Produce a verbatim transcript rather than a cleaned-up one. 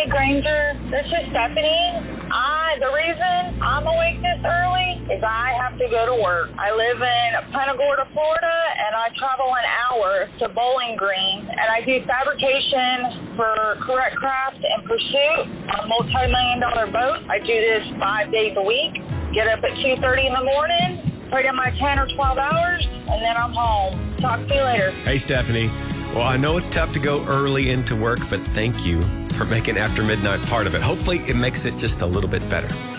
Hey, Granger. This is Stephanie. I, the reason I'm awake this early is I have to go to work. I live in Punta Gorda, Florida, and I travel an hour to Bowling Green, and I do fabrication for Correct Craft and Pursuit, a multi-million dollar boat. I do this five days a week. Get up at two thirty in the morning, put in my ten or twelve hours, and then I'm home. Talk to you later. Hey, Stephanie. Well, I know it's tough to go early into work, but thank you for making After Midnight part of it. Hopefully, it makes it just a little bit better.